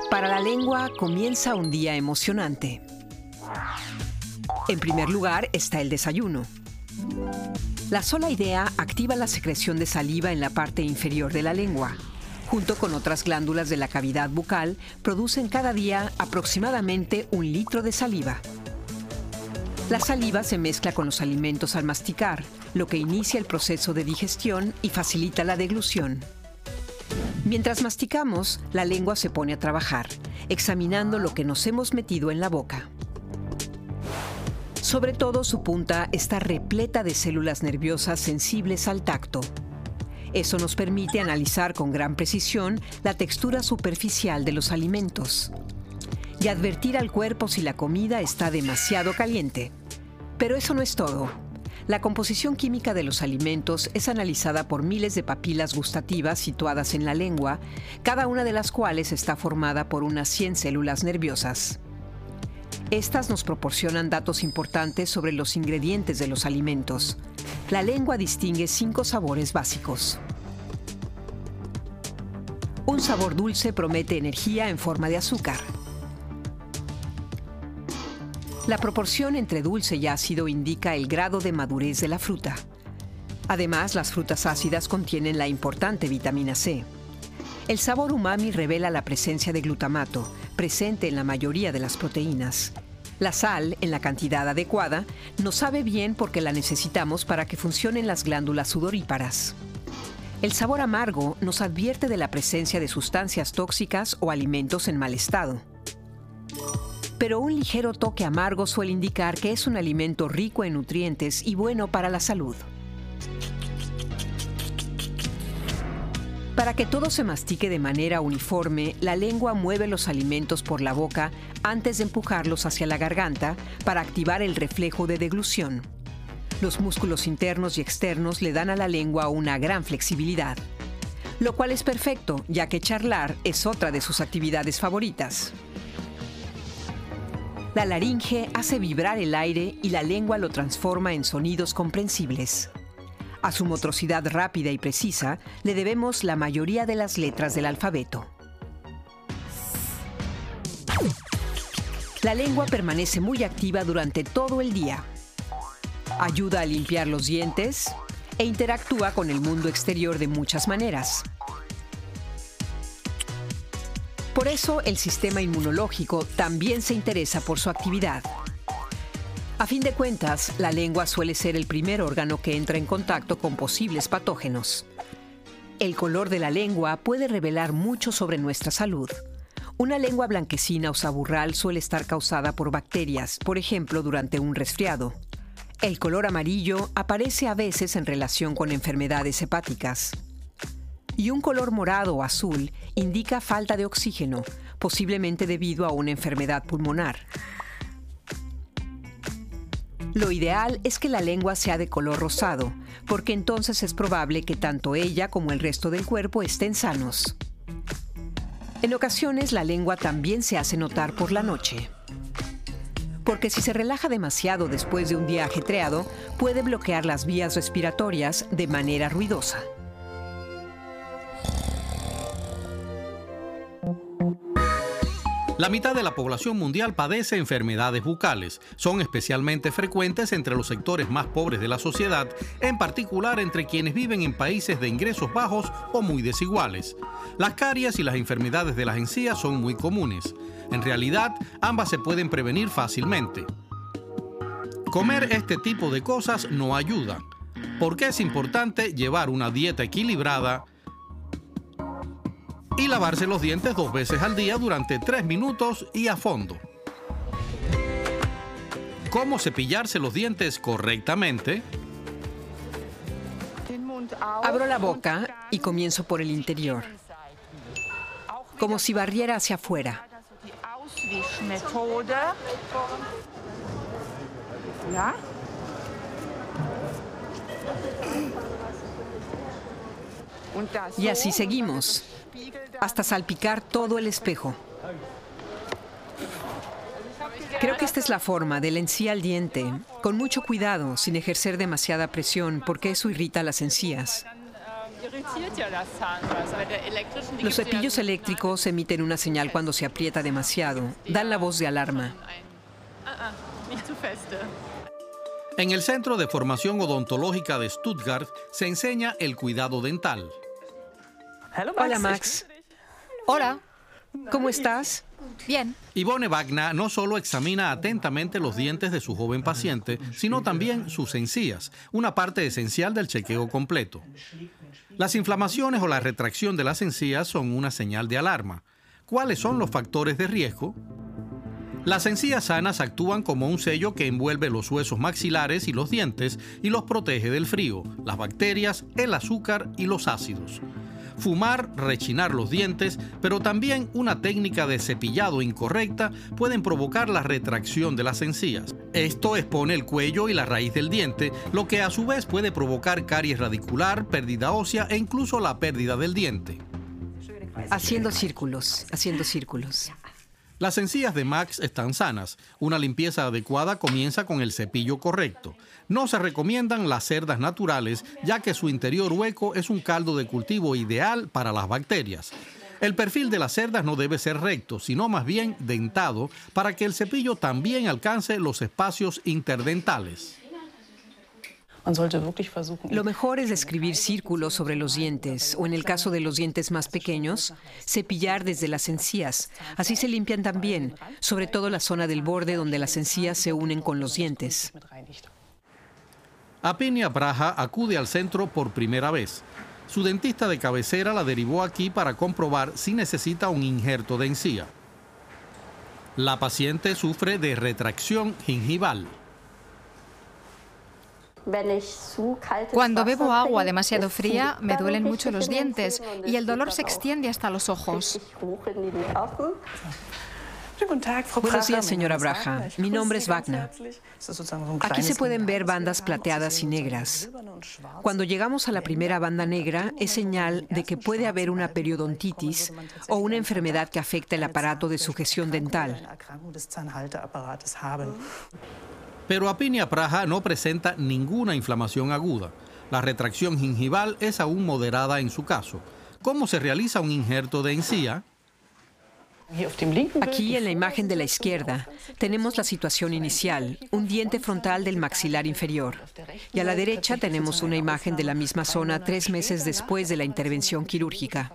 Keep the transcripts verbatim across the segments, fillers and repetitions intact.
Para la lengua comienza un día emocionante. En primer lugar está el desayuno. La sola idea activa la secreción de saliva en la parte inferior de la lengua. Junto con otras glándulas de la cavidad bucal, producen cada día aproximadamente un litro de saliva. La saliva se mezcla con los alimentos al masticar, lo que inicia el proceso de digestión y facilita la deglución. Mientras masticamos, la lengua se pone a trabajar, examinando lo que nos hemos metido en la boca. Sobre todo, su punta está repleta de células nerviosas sensibles al tacto. Eso nos permite analizar con gran precisión la textura superficial de los alimentos y advertir al cuerpo si la comida está demasiado caliente. Pero eso no es todo. La composición química de los alimentos es analizada por miles de papilas gustativas situadas en la lengua, cada una de las cuales está formada por unas cien células nerviosas. Estas nos proporcionan datos importantes sobre los ingredientes de los alimentos. La lengua distingue cinco sabores básicos. Un sabor dulce promete energía en forma de azúcar. La proporción entre dulce y ácido indica el grado de madurez de la fruta. Además, las frutas ácidas contienen la importante vitamina C. El sabor umami revela la presencia de glutamato, presente en la mayoría de las proteínas. La sal, en la cantidad adecuada, nos sabe bien porque la necesitamos para que funcionen las glándulas sudoríparas. El sabor amargo nos advierte de la presencia de sustancias tóxicas o alimentos en mal estado. Pero un ligero toque amargo suele indicar que es un alimento rico en nutrientes y bueno para la salud. Para que todo se mastique de manera uniforme, la lengua mueve los alimentos por la boca antes de empujarlos hacia la garganta para activar el reflejo de deglución. Los músculos internos y externos le dan a la lengua una gran flexibilidad, lo cual es perfecto, ya que charlar es otra de sus actividades favoritas. La laringe hace vibrar el aire y la lengua lo transforma en sonidos comprensibles. A su motricidad rápida y precisa le debemos la mayoría de las letras del alfabeto. La lengua permanece muy activa durante todo el día. Ayuda a limpiar los dientes e interactúa con el mundo exterior de muchas maneras. Por eso, el sistema inmunológico también se interesa por su actividad. A fin de cuentas, la lengua suele ser el primer órgano que entra en contacto con posibles patógenos. El color de la lengua puede revelar mucho sobre nuestra salud. Una lengua blanquecina o saburral suele estar causada por bacterias, por ejemplo, durante un resfriado. El color amarillo aparece a veces en relación con enfermedades hepáticas. Y un color morado o azul indica falta de oxígeno, posiblemente debido a una enfermedad pulmonar. Lo ideal es que la lengua sea de color rosado, porque entonces es probable que tanto ella como el resto del cuerpo estén sanos. En ocasiones, la lengua también se hace notar por la noche, porque si se relaja demasiado después de un día ajetreado, puede bloquear las vías respiratorias de manera ruidosa. La mitad de la población mundial padece enfermedades bucales. Son especialmente frecuentes entre los sectores más pobres de la sociedad, en particular entre quienes viven en países de ingresos bajos o muy desiguales. Las caries y las enfermedades de las encías son muy comunes. En realidad, ambas se pueden prevenir fácilmente. Comer este tipo de cosas no ayuda, porque es importante llevar una dieta equilibrada y lavarse los dientes dos veces al día durante tres minutos y a fondo. ¿Cómo cepillarse los dientes correctamente? Abro la boca y comienzo por el interior, como si barriera hacia afuera. Y así seguimos, hasta salpicar todo el espejo. Creo que esta es la forma de la encía al diente, con mucho cuidado, sin ejercer demasiada presión, porque eso irrita las encías. Los cepillos eléctricos emiten una señal cuando se aprieta demasiado. Dan la voz de alarma. En el Centro de Formación Odontológica de Stuttgart se enseña el cuidado dental. Hola, Max. Hola. ¿Cómo estás? Bien. Yvonne Wagner no solo examina atentamente los dientes de su joven paciente, sino también sus encías, una parte esencial del chequeo completo. Las inflamaciones o la retracción de las encías son una señal de alarma. ¿Cuáles son los factores de riesgo? Las encías sanas actúan como un sello que envuelve los huesos maxilares y los dientes y los protege del frío, las bacterias, el azúcar y los ácidos. Fumar, rechinar los dientes, pero también una técnica de cepillado incorrecta pueden provocar la retracción de las encías. Esto expone el cuello y la raíz del diente, lo que a su vez puede provocar caries radicular, pérdida ósea e incluso la pérdida del diente. Haciendo círculos, haciendo círculos. Las encías de Max están sanas. Una limpieza adecuada comienza con el cepillo correcto. No se recomiendan las cerdas naturales, ya que su interior hueco es un caldo de cultivo ideal para las bacterias. El perfil de las cerdas no debe ser recto, sino más bien dentado, para que el cepillo también alcance los espacios interdentales. Lo mejor es escribir círculos sobre los dientes, o en el caso de los dientes más pequeños, cepillar desde las encías. Así se limpian también, sobre todo la zona del borde donde las encías se unen con los dientes. Apinia Braha acude al centro por primera vez. Su dentista de cabecera la derivó aquí para comprobar si necesita un injerto de encía. La paciente sufre de retracción gingival. Cuando bebo agua demasiado fría, me duelen mucho los dientes y el dolor se extiende hasta los ojos. Buenos días, señora Braha. Mi nombre es Wagner. Aquí se pueden ver bandas plateadas y negras. Cuando llegamos a la primera banda negra, es señal de que puede haber una periodontitis o una enfermedad que afecta el aparato de sujeción dental. Pero Apinia Braha no presenta ninguna inflamación aguda. La retracción gingival es aún moderada en su caso. ¿Cómo se realiza un injerto de encía? Aquí en la imagen de la izquierda tenemos la situación inicial, un diente frontal del maxilar inferior. Y a la derecha tenemos una imagen de la misma zona tres meses después de la intervención quirúrgica.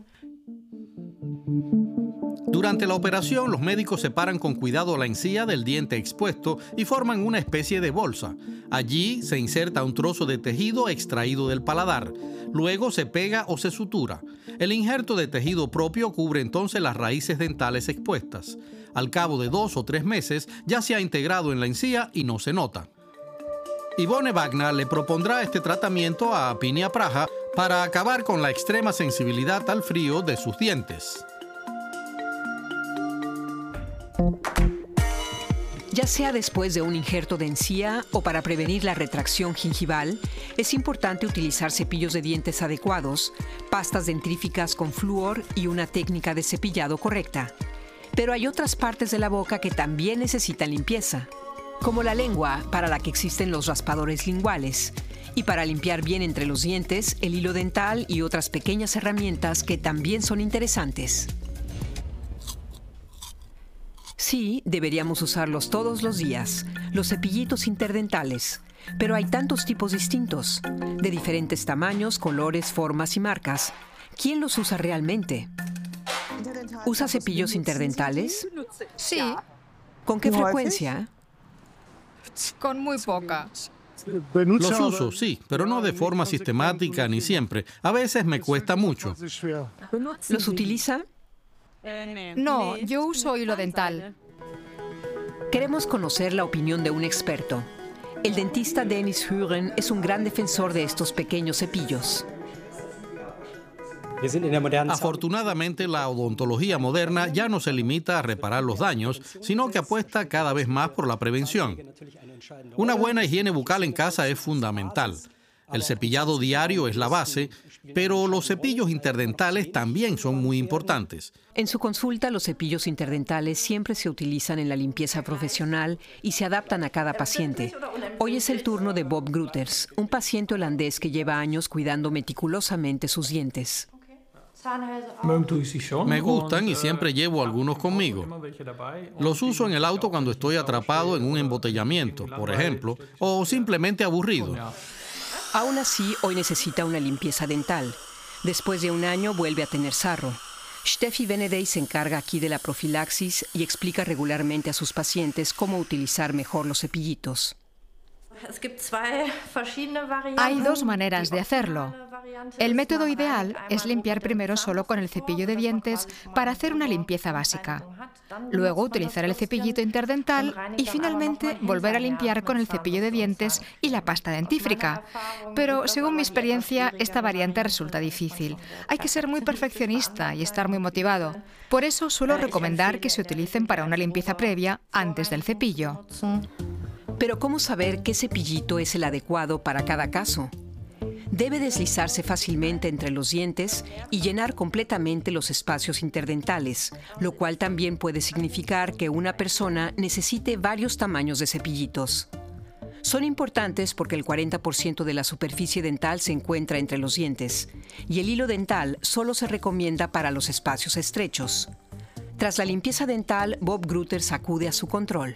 Durante la operación, los médicos separan con cuidado la encía del diente expuesto y forman una especie de bolsa. Allí se inserta un trozo de tejido extraído del paladar. Luego se pega o se sutura. El injerto de tejido propio cubre entonces las raíces dentales expuestas. Al cabo de dos o tres meses ya se ha integrado en la encía y no se nota. Yvonne Wagner le propondrá este tratamiento a Apinia Braha para acabar con la extrema sensibilidad al frío de sus dientes. Ya sea después de un injerto de encía o para prevenir la retracción gingival, es importante utilizar cepillos de dientes adecuados, pastas dentríficas con flúor y una técnica de cepillado correcta. Pero hay otras partes de la boca que también necesitan limpieza, como la lengua, para la que existen los raspadores linguales, y para limpiar bien entre los dientes, el hilo dental y otras pequeñas herramientas que también son interesantes. Sí, deberíamos usarlos todos los días, los cepillitos interdentales, pero hay tantos tipos distintos, de diferentes tamaños, colores, formas y marcas. ¿Quién los usa realmente? ¿Usa cepillos interdentales? Sí. ¿Con qué frecuencia? Con muy poca. Los uso, sí, pero no de forma sistemática ni siempre. A veces me cuesta mucho. ¿Los utiliza? No, yo uso hilo dental. Queremos conocer la opinión de un experto. El dentista Dennis Huren es un gran defensor de estos pequeños cepillos. Afortunadamente, la odontología moderna ya no se limita a reparar los daños, sino que apuesta cada vez más por la prevención. Una buena higiene bucal en casa es fundamental. El cepillado diario es la base, pero los cepillos interdentales también son muy importantes. En su consulta, los cepillos interdentales siempre se utilizan en la limpieza profesional y se adaptan a cada paciente. Hoy es el turno de Bob Gruters, un paciente holandés que lleva años cuidando meticulosamente sus dientes. Me gustan y siempre llevo algunos conmigo. Los uso en el auto cuando estoy atrapado en un embotellamiento, por ejemplo, o simplemente aburrido. Aún así, hoy necesita una limpieza dental. Después de un año vuelve a tener sarro. Steffi Venedey se encarga aquí de la profilaxis y explica regularmente a sus pacientes cómo utilizar mejor los cepillitos. Hay dos maneras de hacerlo. El método ideal es limpiar primero solo con el cepillo de dientes para hacer una limpieza básica. Luego utilizar el cepillito interdental y finalmente volver a limpiar con el cepillo de dientes y la pasta dentífrica. Pero según mi experiencia, esta variante resulta difícil. Hay que ser muy perfeccionista y estar muy motivado. Por eso suelo recomendar que se utilicen para una limpieza previa antes del cepillo. Pero ¿cómo saber qué cepillito es el adecuado para cada caso? Debe deslizarse fácilmente entre los dientes y llenar completamente los espacios interdentales, lo cual también puede significar que una persona necesite varios tamaños de cepillitos. Son importantes porque el cuarenta por ciento de la superficie dental se encuentra entre los dientes y el hilo dental solo se recomienda para los espacios estrechos. Tras la limpieza dental, Bob Gruters acude a su control.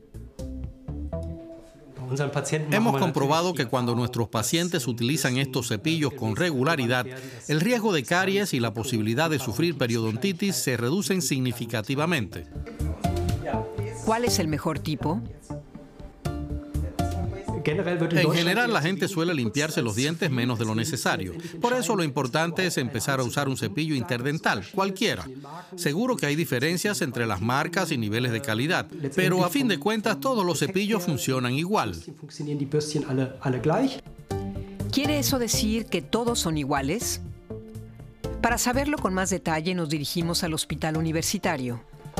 Hemos comprobado que cuando nuestros pacientes utilizan estos cepillos con regularidad, el riesgo de caries y la posibilidad de sufrir periodontitis se reducen significativamente. ¿Cuál es el mejor tipo? En general, la gente suele limpiarse los dientes menos de lo necesario. Por eso lo importante es empezar a usar un cepillo interdental, cualquiera. Seguro que hay diferencias entre las marcas y niveles de calidad, pero a fin de cuentas todos los cepillos funcionan igual. ¿Quiere eso decir que todos son iguales? Para saberlo con más detalle nos dirigimos al hospital universitario.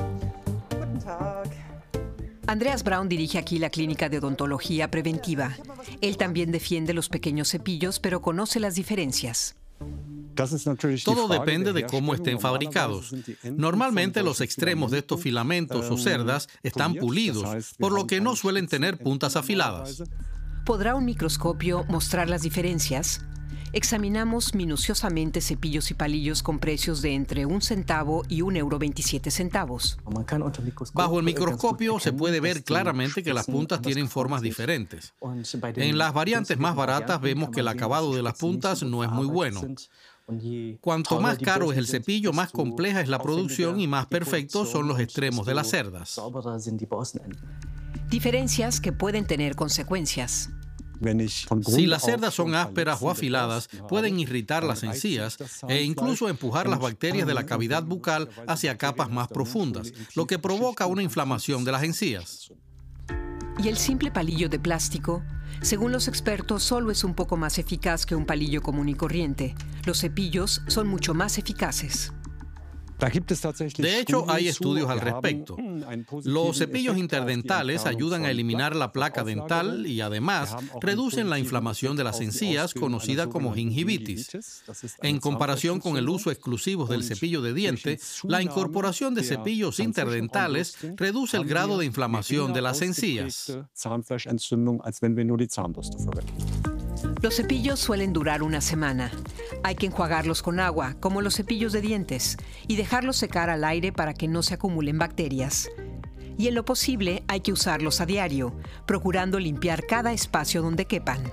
Andreas Braun dirige aquí la clínica de odontología preventiva. Él también defiende los pequeños cepillos, pero conoce las diferencias. Todo depende de cómo estén fabricados. Normalmente los extremos de estos filamentos o cerdas están pulidos, por lo que no suelen tener puntas afiladas. ¿Podrá un microscopio mostrar las diferencias? Examinamos minuciosamente cepillos y palillos con precios de entre un centavo y un euro veintisiete centavos. Bajo el microscopio se puede ver claramente que las puntas tienen formas diferentes. En las variantes más baratas vemos que el acabado de las puntas no es muy bueno. Cuanto más caro es el cepillo, más compleja es la producción y más perfectos son los extremos de las cerdas. Diferencias que pueden tener consecuencias. Si las cerdas son ásperas o afiladas, pueden irritar las encías e incluso empujar las bacterias de la cavidad bucal hacia capas más profundas, lo que provoca una inflamación de las encías. ¿Y el simple palillo de plástico? Según los expertos, solo es un poco más eficaz que un palillo común y corriente. Los cepillos son mucho más eficaces. De hecho, hay estudios al respecto. Los cepillos interdentales ayudan a eliminar la placa dental y además reducen la inflamación de las encías, conocida como gingivitis. En comparación con el uso exclusivo del cepillo de diente, la incorporación de cepillos interdentales reduce el grado de inflamación de las encías. Los cepillos suelen durar una semana. Hay que enjuagarlos con agua, como los cepillos de dientes, y dejarlos secar al aire para que no se acumulen bacterias. Y en lo posible hay que usarlos a diario, procurando limpiar cada espacio donde quepan.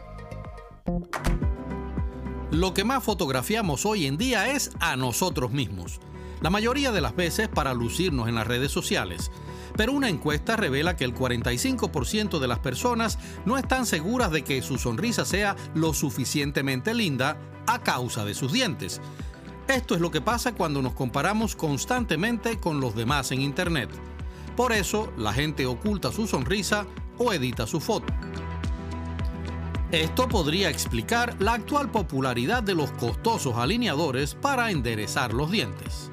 Lo que más fotografiamos hoy en día es a nosotros mismos. La mayoría de las veces para lucirnos en las redes sociales. Pero una encuesta revela que el cuarenta y cinco por ciento de las personas no están seguras de que su sonrisa sea lo suficientemente linda a causa de sus dientes. Esto es lo que pasa cuando nos comparamos constantemente con los demás en Internet. Por eso, la gente oculta su sonrisa o edita su foto. Esto podría explicar la actual popularidad de los costosos alineadores para enderezar los dientes.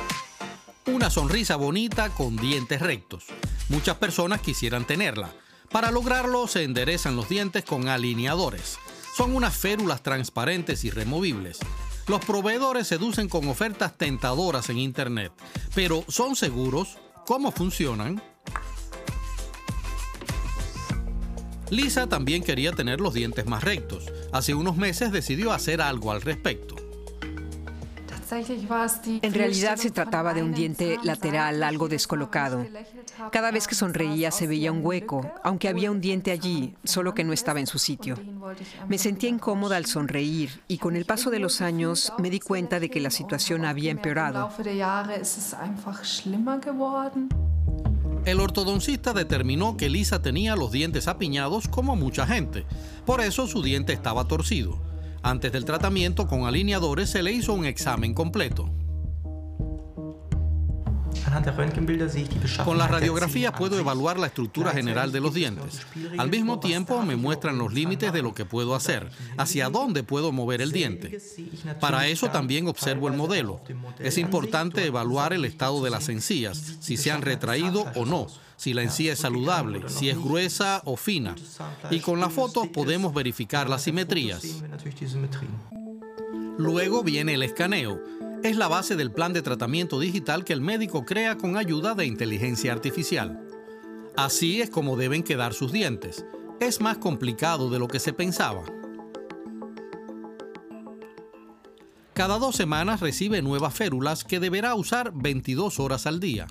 Una sonrisa bonita con dientes rectos. Muchas personas quisieran tenerla, Para lograrlo, se enderezan los dientes con alineadores. Son unas férulas transparentes y removibles. Los proveedores seducen con ofertas tentadoras en Internet. Pero, ¿son seguros? ¿Cómo funcionan? Lisa también quería tener los dientes más rectos. Hace unos meses decidió hacer algo al respecto. En realidad se trataba de un diente lateral algo descolocado. Cada vez que sonreía se veía un hueco, aunque había un diente allí, solo que no estaba en su sitio. Me sentía incómoda al sonreír y con el paso de los años me di cuenta de que la situación había empeorado. El ortodoncista determinó que Lisa tenía los dientes apiñados como mucha gente. Por eso su diente estaba torcido. Antes del tratamiento con alineadores se le hizo un examen completo. Con las radiografías puedo evaluar la estructura general de los dientes. Al mismo tiempo me muestran los límites de lo que puedo hacer, hacia dónde puedo mover el diente. Para eso también observo el modelo. Es importante evaluar el estado de las encías, si se han retraído o no, si la encía es saludable, si es gruesa o fina. Y con las fotos podemos verificar las simetrías. Luego viene el escaneo. Es la base del plan de tratamiento digital que el médico crea con ayuda de inteligencia artificial. Así es como deben quedar sus dientes. Es más complicado de lo que se pensaba. Cada dos semanas recibe nuevas férulas que deberá usar veintidós horas al día.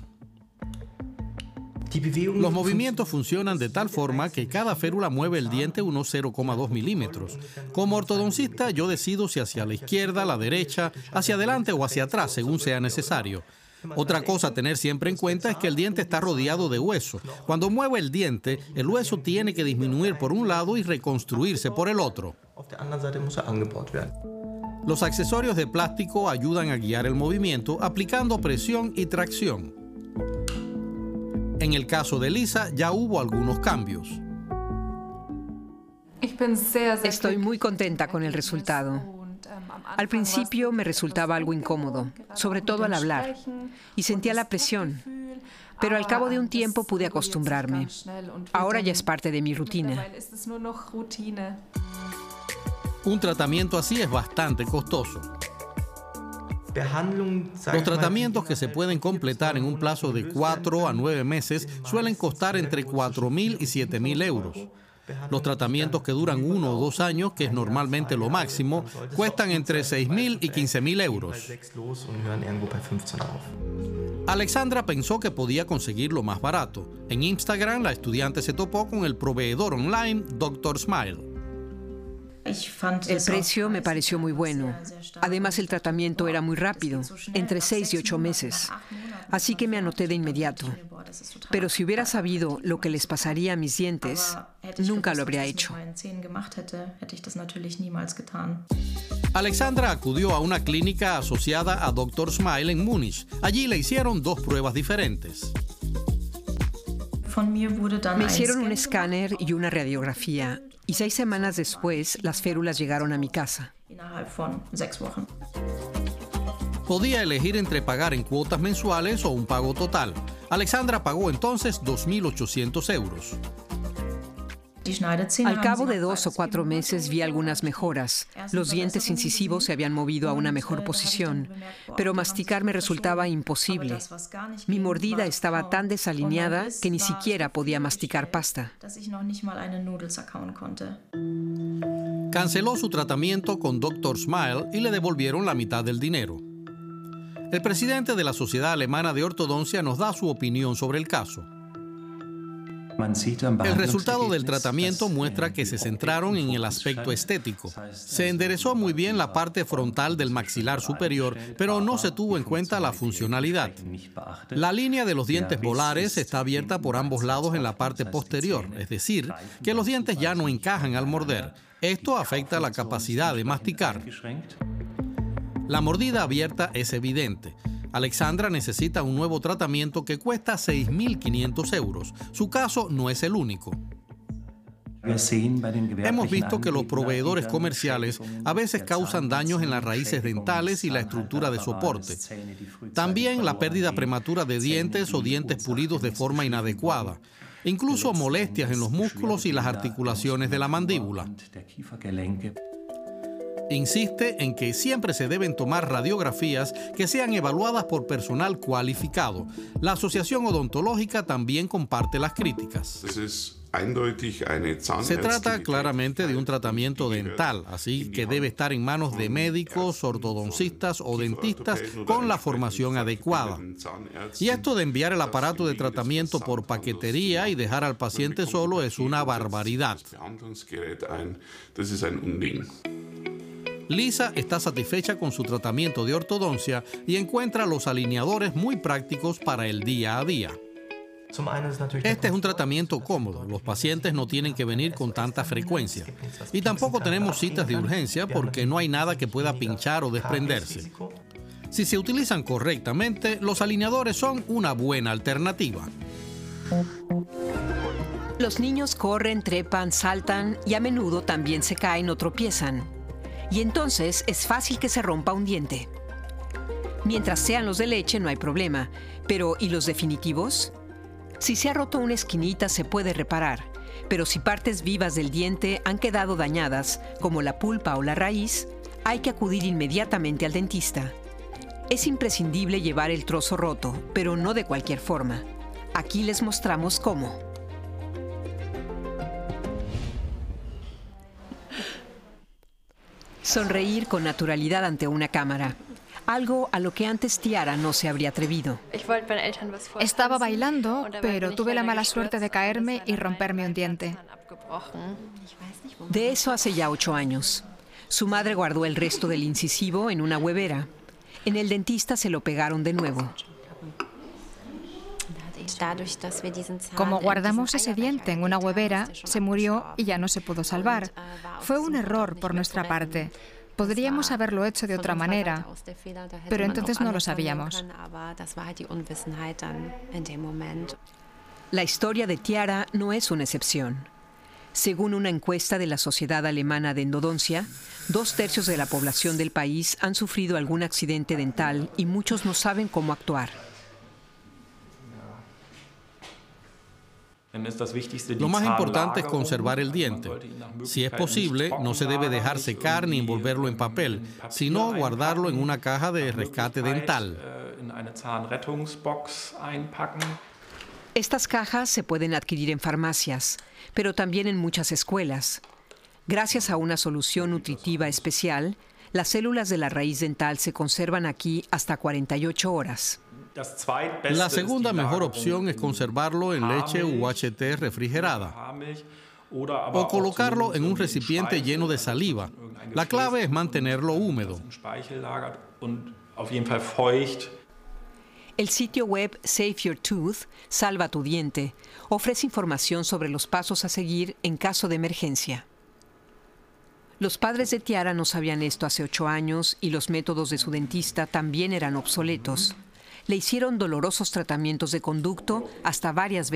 Los movimientos funcionan de tal forma que cada férula mueve el diente unos cero coma dos milímetros. Como ortodoncista, yo decido si hacia la izquierda, la derecha, hacia adelante o hacia atrás, según sea necesario. Otra cosa a tener siempre en cuenta es que el diente está rodeado de hueso. Cuando mueve el diente, el hueso tiene que disminuir por un lado y reconstruirse por el otro. Los accesorios de plástico ayudan a guiar el movimiento aplicando presión y tracción. En el caso de Lisa ya hubo algunos cambios. Estoy muy contenta con el resultado. Al principio me resultaba algo incómodo, sobre todo al hablar, y sentía la presión. Pero al cabo de un tiempo pude acostumbrarme. Ahora ya es parte de mi rutina. Un tratamiento así es bastante costoso. Los tratamientos que se pueden completar en un plazo de cuatro a nueve meses suelen costar entre cuatro mil y siete mil euros. Los tratamientos que duran uno o dos años, que es normalmente lo máximo, cuestan entre seis mil y quince mil euros. Alexandra pensó que podía conseguirlo más barato. En Instagram, la estudiante se topó con el proveedor online doctor Smile. El precio me pareció muy bueno. Además, el tratamiento era muy rápido, entre seis y ocho meses. Así que me anoté de inmediato. Pero si hubiera sabido lo que les pasaría a mis dientes, nunca lo habría hecho. Alexandra acudió a una clínica asociada a doctor Smile en Múnich. Allí le hicieron dos pruebas diferentes. Me hicieron un escáner y una radiografía. Y seis semanas después, las férulas llegaron a mi casa. Podía elegir entre pagar en cuotas mensuales o un pago total. Alexandra pagó entonces dos mil ochocientos euros. Al cabo de dos o cuatro meses vi algunas mejoras. Los dientes incisivos se habían movido a una mejor posición, pero masticar me resultaba imposible. Mi mordida estaba tan desalineada que ni siquiera podía masticar pasta. Canceló su tratamiento con doctor Smile y le devolvieron la mitad del dinero. El presidente de la Sociedad Alemana de Ortodoncia nos da su opinión sobre el caso. El resultado del tratamiento muestra que se centraron en el aspecto estético. Se enderezó muy bien la parte frontal del maxilar superior, pero no se tuvo en cuenta la funcionalidad. La línea de los dientes molares está abierta por ambos lados en la parte posterior, es decir, que los dientes ya no encajan al morder. Esto afecta la capacidad de masticar. La mordida abierta es evidente. Alexandra necesita un nuevo tratamiento que cuesta seis mil quinientos euros. Su caso no es el único. Hemos visto que los proveedores comerciales a veces causan daños en las raíces dentales y la estructura de soporte. También la pérdida prematura de dientes o dientes pulidos de forma inadecuada. incluso molestias en los músculos y las articulaciones de la mandíbula. Insiste en que siempre se deben tomar radiografías que sean evaluadas por personal cualificado. La Asociación Odontológica también comparte las críticas. Se trata claramente de un tratamiento dental, así que debe estar en manos de médicos, ortodoncistas o dentistas con la formación adecuada. Y esto de enviar el aparato de tratamiento por paquetería y dejar al paciente solo es una barbaridad. Lisa está satisfecha con su tratamiento de ortodoncia y encuentra los alineadores muy prácticos para el día a día. Este es un tratamiento cómodo. Los pacientes no tienen que venir con tanta frecuencia. Y tampoco tenemos citas de urgencia porque no hay nada que pueda pinchar o desprenderse. Si se utilizan correctamente, los alineadores son una buena alternativa. Los niños corren, trepan, saltan y a menudo también se caen o tropiezan. Y entonces es fácil que se rompa un diente. Mientras sean los de leche no hay problema, pero ¿y los definitivos? Si se ha roto una esquinita se puede reparar, pero si partes vivas del diente han quedado dañadas, como la pulpa o la raíz, hay que acudir inmediatamente al dentista. Es imprescindible llevar el trozo roto, pero no de cualquier forma. Aquí les mostramos cómo. Sonreír con naturalidad ante una cámara. Algo a lo que antes Tiara no se habría atrevido. Estaba bailando, pero tuve la mala suerte de caerme y romperme un diente. De eso hace ya ocho años. Su madre guardó el resto del incisivo en una huevera. En el dentista se lo pegaron de nuevo. Como guardamos ese diente en una huevera, se murió y ya no se pudo salvar. Fue un error por nuestra parte. Podríamos haberlo hecho de otra manera, pero entonces no lo sabíamos. La historia de Tiara no es una excepción. Según una encuesta de la Sociedad Alemana de Endodoncia, dos tercios de la población del país han sufrido algún accidente dental y muchos no saben cómo actuar. Lo más importante es conservar el diente. Si es posible, no se debe dejar secar ni envolverlo en papel, sino guardarlo en una caja de rescate dental. Estas cajas se pueden adquirir en farmacias, pero también en muchas escuelas. Gracias a una solución nutritiva especial, las células de la raíz dental se conservan aquí hasta cuarenta y ocho horas. La segunda mejor opción es conservarlo en leche U H T refrigerada o colocarlo en un recipiente lleno de saliva. La clave es mantenerlo húmedo. El sitio web Save Your Tooth, Salva tu Diente, ofrece información sobre los pasos a seguir en caso de emergencia. Los padres de Tiara no sabían esto hace ocho años y los métodos de su dentista también eran obsoletos. Le hicieron dolorosos tratamientos de conducto hasta varias veces.